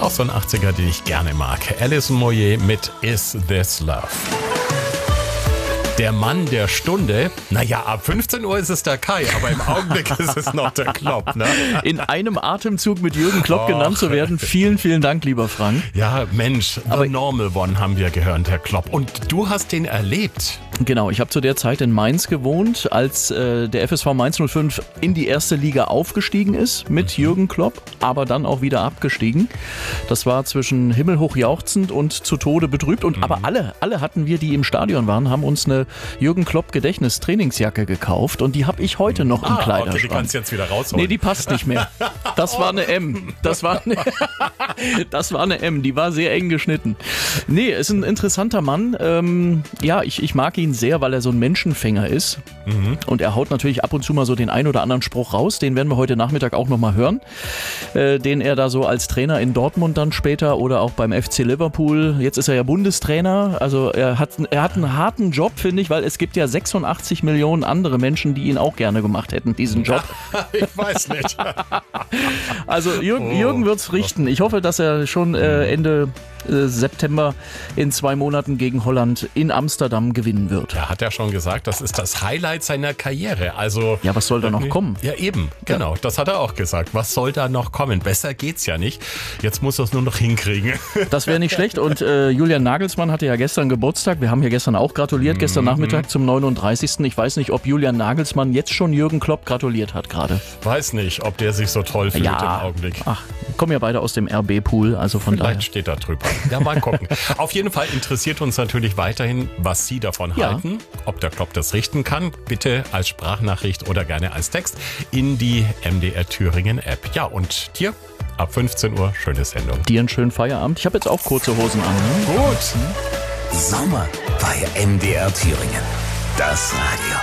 Auch so ein 80er, den ich gerne mag. Alison Moyet mit Is This Love? Der Mann der Stunde, naja, ab 15 Uhr ist es der Kai, aber im Augenblick ist es noch der Klopp. Ne? In einem Atemzug mit Jürgen Klopp genannt zu werden. Vielen, vielen Dank, lieber Frank. Ja, Mensch, Aber The Normal One haben wir gehört, Herr Klopp. Und du hast den erlebt. Genau, ich habe zu der Zeit in Mainz gewohnt, als der FSV Mainz 05 in die erste Liga aufgestiegen ist mit Jürgen Klopp, aber dann auch wieder abgestiegen. Das war zwischen himmelhoch jauchzend und zu Tode betrübt. Und aber alle hatten wir, die im Stadion waren, haben uns eine Jürgen Klopp Gedächtnis-Trainingsjacke gekauft und die habe ich heute noch im Kleiderschrank. Okay, die kannst du jetzt wieder rausholen. Nee, die passt nicht mehr. Das war eine M. Das war eine M. Die war sehr eng geschnitten. Nee, ist ein interessanter Mann. Ja, ich mag ihn sehr, weil er so ein Menschenfänger ist. Und er haut natürlich ab und zu mal so den ein oder anderen Spruch raus. Den werden wir heute Nachmittag auch nochmal hören. Den er da so als Trainer in Dortmund dann später oder auch beim FC Liverpool. Jetzt ist er ja Bundestrainer. Also er hat einen harten Job, finde ich, weil es gibt ja 86 Millionen andere Menschen, die ihn auch gerne gemacht hätten, diesen Job. Ich weiß nicht. Also Jürgen wird's richten. Ich hoffe, dass er schon Ende September in 2 Monaten gegen Holland in Amsterdam gewinnen wird. Er hat ja schon gesagt, das ist das Highlight seiner Karriere. Also Ja, was soll da noch kommen? Ja, eben, genau. Das hat er auch gesagt. Was soll da noch kommen? Besser geht's ja nicht. Jetzt muss er es nur noch hinkriegen. Das wäre nicht schlecht. Und Julian Nagelsmann hatte ja gestern Geburtstag. Wir haben ja gestern auch gratuliert, gestern Nachmittag zum 39. Ich weiß nicht, ob Julian Nagelsmann jetzt schon Jürgen Klopp gratuliert hat gerade. Weiß nicht, ob der sich so toll fühlt im Augenblick. Ach, kommen ja beide aus dem RB-Pool, also von daher. Vielleicht steht da drüber. Ja, mal gucken. Auf jeden Fall interessiert uns natürlich weiterhin, was Sie davon halten. Ob der Klopp das richten kann, bitte als Sprachnachricht oder gerne als Text in die MDR Thüringen App. Ja, und dir ab 15 Uhr schöne Sendung. Dir einen schönen Feierabend. Ich habe jetzt auch kurze Hosen an. Ne? Gut. Sommer bei MDR Thüringen. Das Radio.